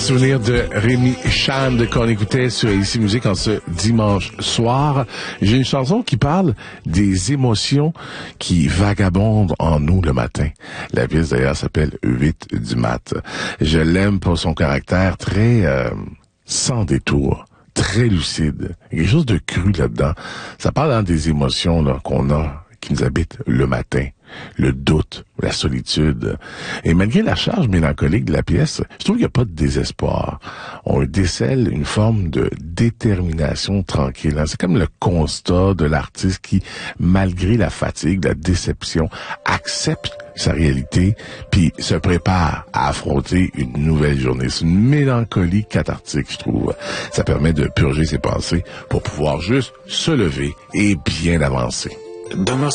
Souvenir de Rémi Chand qu'on écoutait sur Ici Musique en ce dimanche soir. J'ai une chanson qui parle des émotions qui vagabondent en nous le matin. La pièce d'ailleurs s'appelle 8 du mat. Je l'aime pour son caractère très sans détour, très lucide. Il y a quelque chose de cru là-dedans. Ça parle des émotions là, qu'on a, qui nous habitent le matin. Le doute, la solitude. Et malgré la charge mélancolique de la pièce, je trouve qu'il n'y a pas de désespoir. On décèle une forme de détermination tranquille. C'est comme le constat de l'artiste qui, malgré la fatigue, la déception, accepte sa réalité, puis se prépare à affronter une nouvelle journée. C'est une mélancolie cathartique, je trouve. Ça permet de purger ses pensées pour pouvoir juste se lever et bien avancer.